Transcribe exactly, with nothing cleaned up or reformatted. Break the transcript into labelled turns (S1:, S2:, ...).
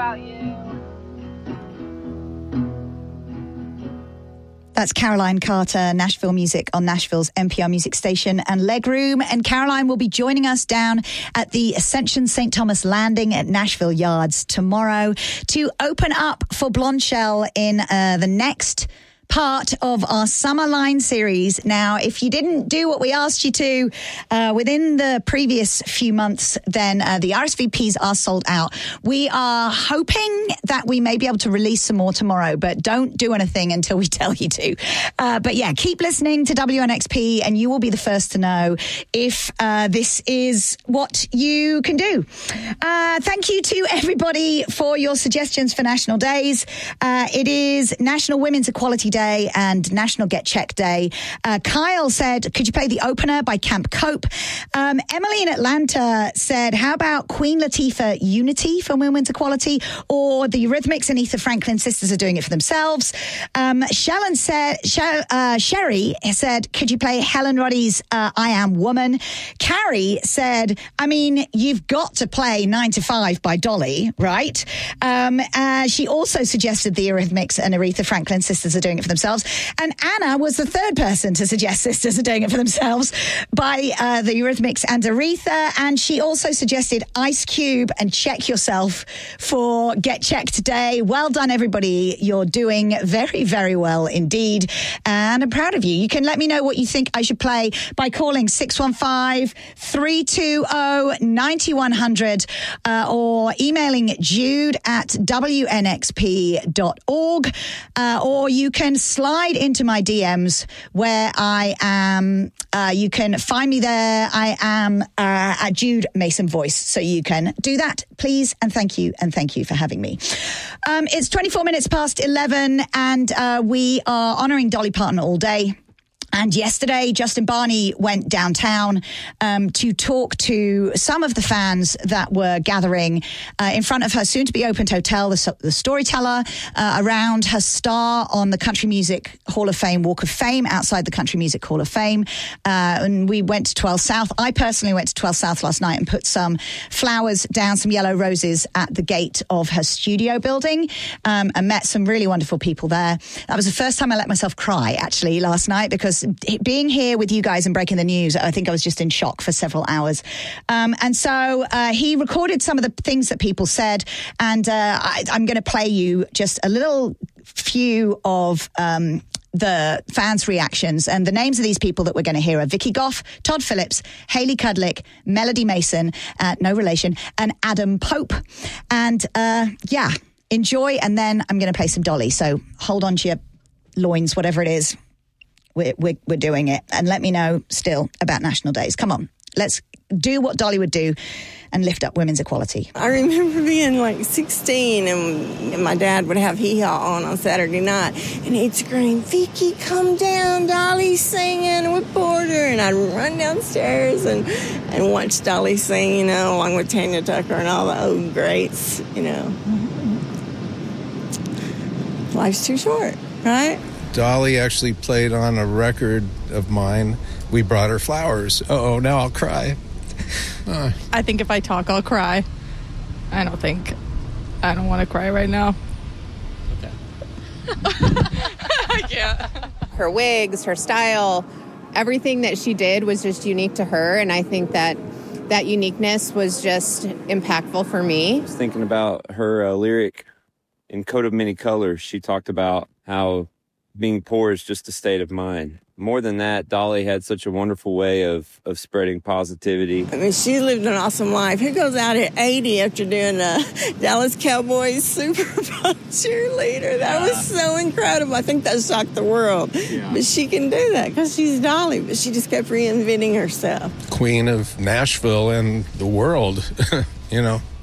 S1: about you.
S2: That's Caroline Carter, Nashville Music on Nashville's N P R Music Station and Legroom. And Caroline will be joining us down at the Ascension Saint Thomas Landing at Nashville Yards tomorrow to open up for Blondshell in uh, the next part of our Summer Line series. Now, if you didn't do what we asked you to uh, within the previous few months, then uh, the R S V Ps are sold out. We are hoping that we may be able to release some more tomorrow, but don't do anything until we tell you to. Uh, but yeah, keep listening to W N X P and you will be the first to know if uh, this is what you can do. Uh, thank you to everybody for your suggestions for National Days. Uh, it is National Women's Equality Day Day and National Get Check Day. Uh, Kyle said, could you play the opener by Camp Cope? Um, Emily in Atlanta said, how about Queen Latifah Unity for Women's Equality, or the Eurythmics and Aretha Franklin sisters are doing it for themselves? Um, Shellen said, Sh- uh, Sherry said, could you play Helen Roddy's uh, I Am Woman? Carrie said, I mean, you've got to play nine to five by Dolly, right? Um, uh, she also suggested the Eurythmics and Aretha Franklin sisters are doing it for themselves. And Anna was the third person to suggest sisters are doing it for themselves by uh, the Eurythmics and Aretha. And she also suggested Ice Cube and Check Yourself for Get Checked Today. Well done, everybody. You're doing very, very well indeed. And I'm proud of you. You can let me know what you think I should play by calling six one five, three two zero, nine one zero zero uh, or emailing jude at w n x p dot org. Uh, or you can slide into my D Ms where I am. Uh, you can find me there. I am uh, at Jude Mason Voice. So you can do that, please. And thank you. And thank you for having me. Um, it's twenty-four minutes past eleven and uh, we are honouring Dolly Parton all day. And yesterday, Justin Barney went downtown um, to talk to some of the fans that were gathering uh, in front of her soon-to-be-opened hotel, the, the Storyteller, uh, around her star on the Country Music Hall of Fame, Walk of Fame, outside the Country Music Hall of Fame. Uh, and we went to twelve South. I personally went to twelve South last night and put some flowers down, some yellow roses at the gate of her studio building um, and met some really wonderful people there. That was the first time I let myself cry, actually, last night, because being here with you guys and breaking the news, I think I was just in shock for several hours. Um, and so uh, he recorded some of the things that people said, and uh, I, I'm going to play you just a little few of um, the fans' reactions. And the names of these people that we're going to hear are Vicky Goff, Todd Phillips, Haley Kudlick, Melody Mason, uh, no relation, and Adam Pope. And uh, yeah, enjoy. And then I'm going to play some Dolly. So hold on to your loins, whatever it is. We're, we're, we're doing it. And let me know still about National Days. Come on, let's do what Dolly would do and lift up women's equality.
S3: I remember being like sixteen and, and my dad would have Hee Haw on on Saturday night and he'd scream, Vicky, come down, Dolly's singing with Porter. And I'd run downstairs and, and watch Dolly sing, you know, along with Tanya Tucker and all the old greats, you know. Mm-hmm. Life's too short, right?
S4: Dolly actually played on a record of mine. We brought her flowers. Uh-oh, now I'll cry. Uh.
S5: I think if I talk, I'll cry. I don't think... I don't want to cry right now.
S4: Okay.
S5: I can't.
S6: Her wigs, her style, everything that she did was just unique to her, and I think that that uniqueness was just impactful for me.
S7: I was thinking about her uh, lyric in Coat of Many Colors. She talked about how being poor is just a state of mind. More than that, Dolly had such a wonderful way of, of spreading positivity.
S3: I mean, she lived an awesome life. Who goes out at eighty after doing a Dallas Cowboys Super Bowl cheerleader? That yeah. was so incredible. I think that shocked the world. Yeah. But she can do that because she's Dolly, but she just kept reinventing herself.
S4: Queen of Nashville and the world, you know.